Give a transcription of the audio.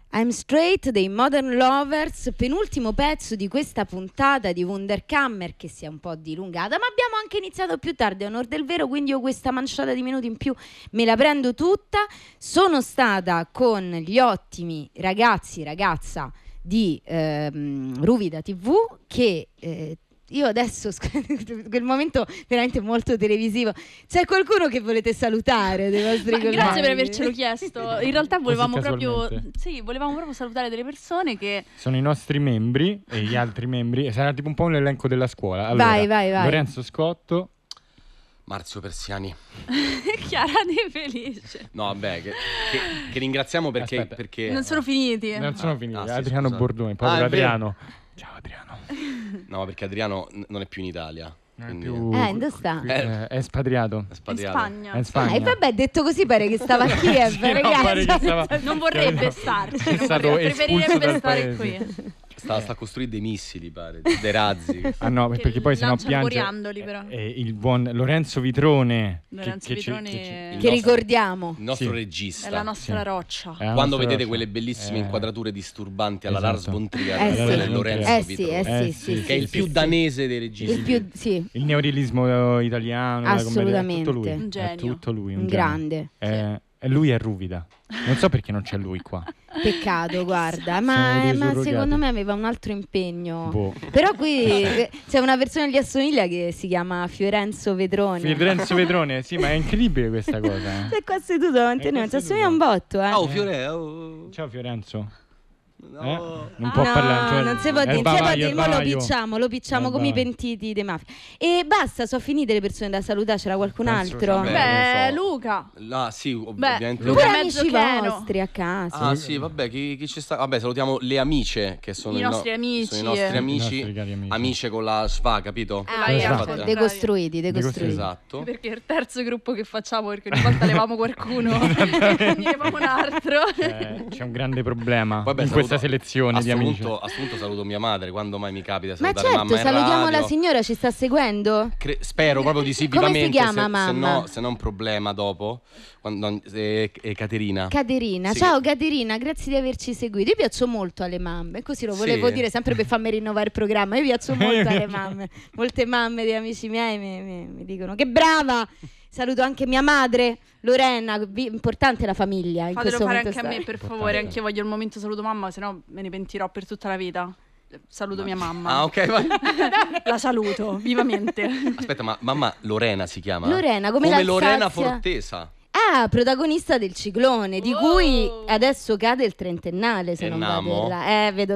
I'm Straight dei Modern Lovers, penultimo pezzo di questa puntata di Wunderkammer che si è un po' dilungata, ma abbiamo anche iniziato più tardi, a onor del vero, quindi io questa manciata di minuti in più me la prendo tutta. Sono stata con gli ottimi ragazza di Ruvida TV che... io adesso, quel momento veramente molto televisivo, c'è qualcuno che volete salutare dei vostri colleghi? Grazie per avercelo chiesto. In realtà volevamo proprio salutare delle persone che sono i nostri membri e gli altri membri, sarà tipo un po' un elenco della scuola. Allora, vai. Lorenzo Scotto, Marzio Persiani, Chiara De Felice. no vabbè che ringraziamo perché Non sono finiti. Adriano scusate. Bordoni, poi Adriano. Ciao Adriano. No, perché Adriano non è più in Italia. Non è Quindi più... dove sta? È espatriato. è In spaziato. Spagna. È in Spagna. E vabbè, detto così pare che stava a Kiev, Sì, no, ragazzi. pare che stava... Non vorrebbe starci, È stato espulso preferirebbe dal stare paese. qui. Sta a costruire dei missili, pare, dei razzi. Ah no, perché poi sennò lanciano piange coriandoli, però. il buon Lorenzo Vitrone Lorenzo Vitrone il Che nostro- ricordiamo. Il nostro Sì. regista. è la nostra roccia. È la Quando nostra vedete rosa. quelle bellissime inquadrature disturbanti alla Esatto. Lars von Trier, Sì. quello è Lorenzo Sì, Vitrone, sì, che è il più danese dei registi. Il più, sì, Il neorealismo italiano, la commedia, Assolutamente. è tutto lui. Un genio. È tutto lui, un genio. grande. E lui è Ruvida. Non so perché non c'è lui qua. Peccato, guarda, Siamo ma dei surrogati. secondo me aveva un altro impegno. Boh. Però qui c'è una persona che gli assomiglia che si chiama Fiorenzo Vedrone. Lorenzo Vedrone, sì, ma è incredibile questa cosa. Sei qua seduto davanti a È noi, qua ci assomiglia un seduto. botto, eh. Oh, Fiore, oh. Ciao Fiorenzo. No. Non può No, parlare. cioè, non si può è dire, il non si può bavaglio, dire, il mo bavaglio. lo picciamo È come i bavaglio. pentiti dei mafia. E basta, sono finite le persone da salutare, c'era qualcun Penso altro? sia Beh, non so. Luca. Ah, sì, Beh, ovviamente. Luca Pure è amici mezzo cheno. vostri a casa. Ah, sì, vabbè, chi ci sta? Vabbè, salutiamo le amiche che sono I nostri amici. sono i nostri I amici, nostri cari amici. amiche con la sfa, capito? Ah, Esatto. ok, decostruiti. Esatto. Perché è il terzo gruppo che facciamo, perché ogni volta levamo qualcuno e ne levamo un altro. C'è un grande problema Vabbè, in questa saluto- selezione a di sto amici. punto- a sto punto saluto mia madre, quando mai mi capita di Ma salutare certo, mamma in salutiamo radio. la signora, ci sta seguendo? Spero proprio di sì, Come si vivamente, chiama, se mamma? no se non un problema dopo. Caterina. Caterina, Sì. ciao Caterina, grazie di averci seguito. Io piaccio molto alle mamme, così lo volevo Sì. dire sempre per farmi rinnovare il programma. Io piaccio molto alle mamme. Molte mamme di amici miei mi dicono che brava. Saluto anche mia madre, Lorena, importante la famiglia. In Fatelo questo fare momento anche a me, per favore. Importante. Anche io voglio il momento saluto mamma, se no me ne pentirò per tutta la vita. Saluto mia mamma. Ah, ok, vai. La saluto vivamente. Aspetta, ma mamma Lorena si chiama? Lorena, come Lorena l'Alsazia. Fortesa. Ah, protagonista del ciclone, di cui adesso cade il trentennale, se E non Namo? vado errato. Vedo